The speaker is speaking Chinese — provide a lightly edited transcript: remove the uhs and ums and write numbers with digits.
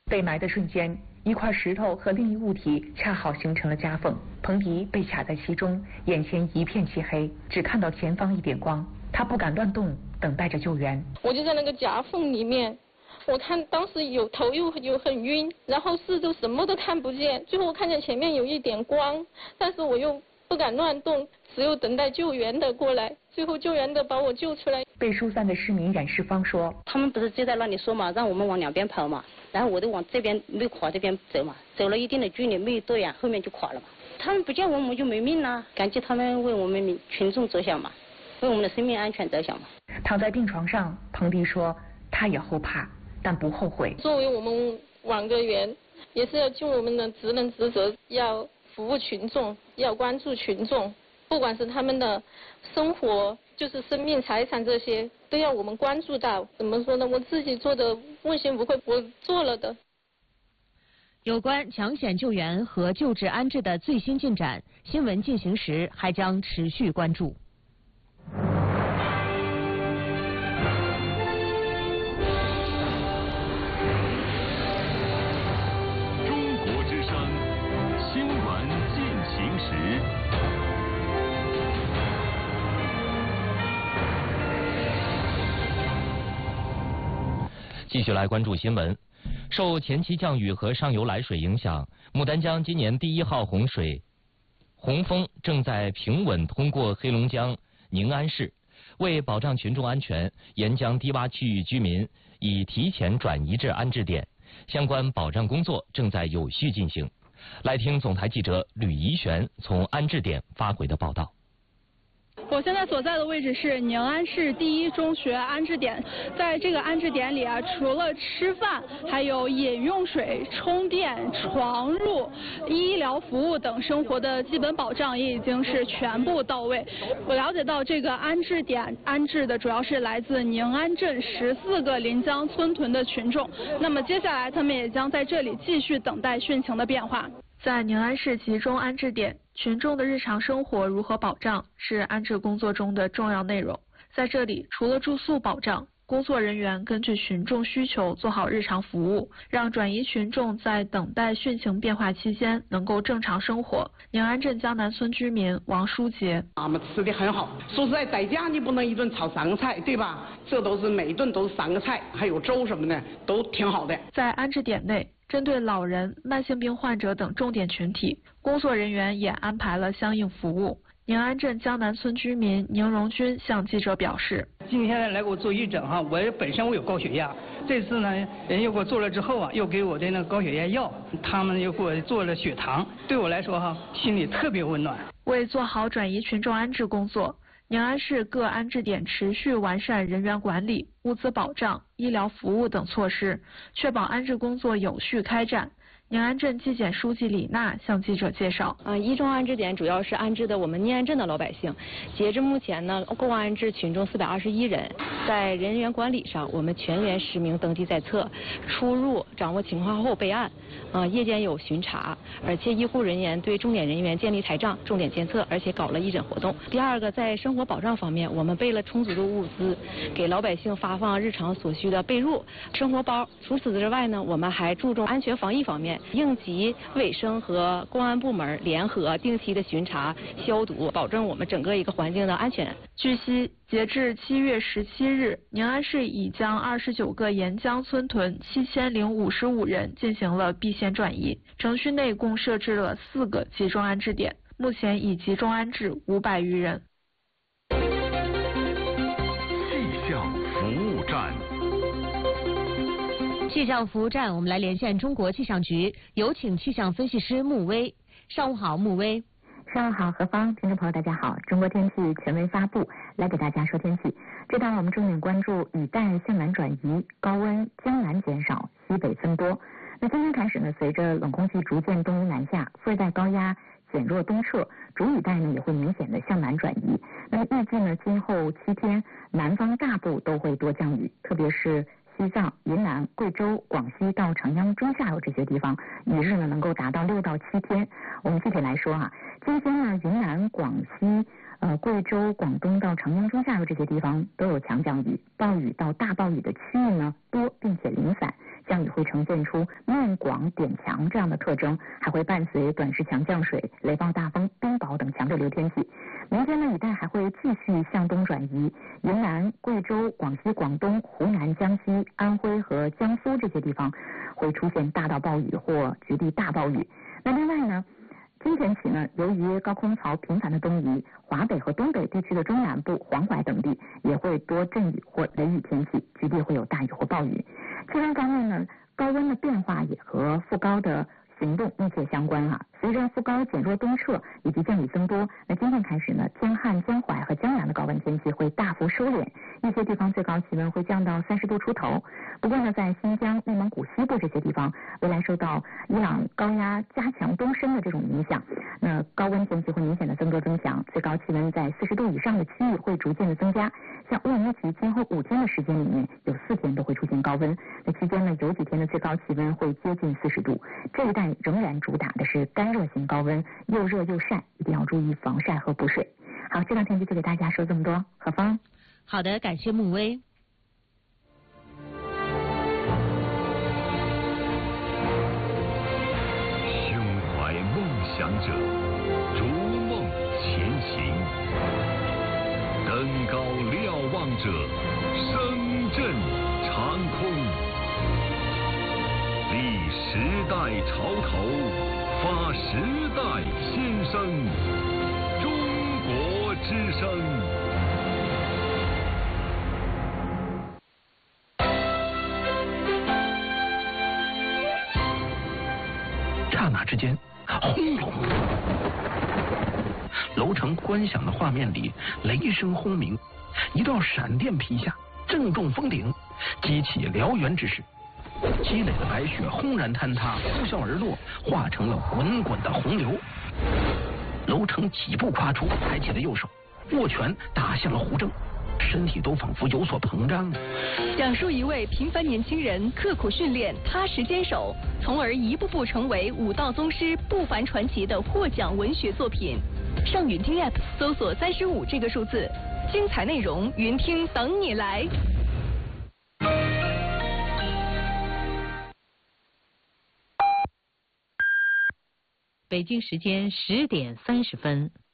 被埋的瞬间，一块石头和另一物体恰好形成了夹缝，彭迪被卡在其中，眼前一片漆黑，只看到前方一点光，他不敢乱动，等待着救援。 我就在那个夹缝里面，我看当时头又很晕，然后四周什么都看不见，最后我看见前面有一点光，但是我又不敢乱动，只有等待救援的过来，最后救援的把我救出来。 被疏散的市民冉世芳说：“ 他们不是就在那里说嘛，让我们往两边跑嘛，然后我就往这边没垮这边走嘛，走了一定的距离没多远，后面就垮了嘛。他们不见我们就没命了，感激他们为我们群众着想嘛，为我们的生命安全着想嘛。” 躺在病床上，彭迪说：“他也后怕，但不后悔。 作为我们网格员，也是要尽我们的职能职责，要服务群众，要关注群众，不管是他们的生活，就是生命财产这些，都要我们关注到。怎么说呢？我自己做的问心无愧，我做了的。” 有关抢险救援和救治安置的最新进展，新闻进行时还将持续关注。 中国之声新闻进行时。 继续来关注新闻。受前期降雨和上游来水影响，牡丹江今年第1号洪峰正在平稳通过黑龙江宁安市。为保障群众安全，沿江低洼区域居民已提前转移至安置点，相关保障工作正在有序进行。来听总台记者吕怡璇从安置点发回的报道。 我现在所在的位置是宁安市第一中学安置点，在这个安置点里啊，除了吃饭，还有饮用水、充电、床褥、医疗服务等生活的基本保障也已经是全部到位。我了解到，这个安置点安置的主要是来自宁安镇14个临江村屯的群众，那么接下来他们也将在这里继续等待汛情的变化。在宁安市集中安置点，群众的日常生活如何保障是安置工作中的重要内容。在这里，除了住宿保障，工作人员根据群众需求做好日常服务，让转移群众在等待汛情变化期间能够正常生活。宁安镇江南村居民王书杰： 他们吃的很好，说实在家你不能一顿炒3个菜，对吧？这都是每顿都是3个菜，还有粥什么的，都挺好的。 在安置点内，针对老人、慢性病患者等重点群体，工作人员也安排了相应服务。宁安镇江南村居民宁荣军向记者表示：“ 今天来给我做义诊哈，我本身有高血压，这次呢人又给我做了之后啊，又给我的那高血压药，他们又给我做了血糖，对我来说哈，心里特别温暖。” 为做好转移群众安置工作，宁安市各安置点持续完善人员管理、物资保障、医疗服务等措施，确保安置工作有序开展。宁安镇纪检书记李娜向记者介绍 ，1中安置点主要是安置的我们宁安镇的老百姓，截至目前呢，共安置群众421人。在人员管理上，我们全员实名登记在册，出入掌握情况后备案，夜间有巡查，而且医护人员对重点人员建立台账，重点监测，而且搞了义诊活动。第二个，在生活保障方面，我们备了充足的物资，给老百姓发放日常所需的被褥、生活包。除此之外呢，我们还注重安全防疫方面。应急卫生和公安部门联合定期的巡查消毒，保证我们整个一个环境的安全。 据悉，截至7月17日，宁安市已将29个沿江村屯7055人进行了避险转移，城区内共设置了4个集中安置点，目前已集中安置500余人。 气象服务站。 气象服务站，我们来连线中国气象局，有请气象分析师穆威。上午好，穆威。 上午好，何芳，听众朋友大家好。中国天气权威发布，来给大家说天气。这段我们重点关注雨带向南转移，高温江南减少，西北增多。那今天开始呢，随着冷空气逐渐东移南下，副热带高压减弱东撤，主雨带呢也会明显的向南转移。那么预计呢，今后7天，南方大部都会多降雨，特别是西藏、云南、贵州、广西到长江中下游这些地方，雨日呢能够达到6到7天。我们具体来说啊，今天呢，云南、广西、贵州、广东到长江中下游这些地方都有强降雨，暴雨到大暴雨的区域呢多，并且零散。 降雨会呈现出面广点强这样的特征，还会伴随短时强降水、雷暴大风、冰雹等强对流天气。明天呢，雨带还会继续向东转移，云南、贵州、广西、广东、湖南、江西、安徽和江苏这些地方会出现大到暴雨或局地大暴雨。那另外呢，今天起呢，由于高空槽频繁的东移，华北和东北地区的中南部、黄淮等地也会多阵雨或雷雨天气，局地会有大雨或暴雨。气温方面呢，高温的变化也和副高的行动密切相关啊。随着副高减弱东撤以及降雨增多，那今天开始呢，江汉、江淮和江南的高温天气会大幅收敛，一些地方最高气温会降到30度出头。不过呢，在新疆、内蒙古西部这些地方，未来受到伊朗高压加强东伸的这种影响，那高温天气会明显的增强，最高气温在40度以上的区域会逐渐的增加。像乌鲁木齐今后5天的时间里面，有4天都会出现高温，那期间呢，有几天的最高气温会接近40度。这一带仍然主打的是干热型高温，又热又晒，一定要注意防晒和补水。好，这档天气就给大家说这么多。何芳。 好的，感谢穆薇。 胸怀梦想者，逐梦前行；登高瞭望者，声震长空。立时代潮头，发时代新声。中国之声。 刹那之间，轰隆！楼层观响的画面里，雷声轰鸣，一道闪电劈下，震动峰顶，激起燎原之势。积累的白雪轰然坍塌，呼啸而落，化成了滚滚的洪流。楼层几步跨出，抬起了右手，握拳打向了胡正，身体都仿佛有所膨胀。 讲述一位平凡年轻人刻苦训练、踏实坚守，从而一步步成为武道宗师不凡传奇的获奖文学作品。上云听 App 搜索35这个数字，精彩内容云听等你来。 北京时间10点30分。